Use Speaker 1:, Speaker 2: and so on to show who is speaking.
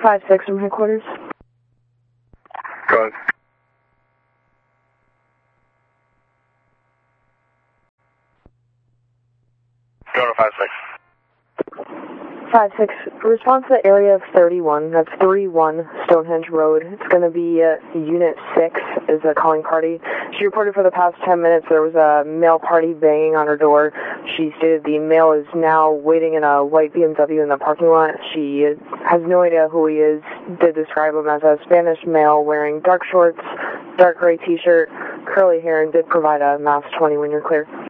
Speaker 1: 5-6 from headquarters.
Speaker 2: Go ahead. Go to 5-6.
Speaker 1: 5-6, response to the area of 31, that's 31 Stonehenge Road. It's going to be Unit 6 is a calling party. She reported for the past 10 minutes there was a male party banging on her door. She stated the male is now waiting in a white BMW in the parking lot. She has no idea who he is, did describe him as a Spanish male wearing dark shorts, dark gray t-shirt, curly hair, and did provide a mask 20 when you're clear.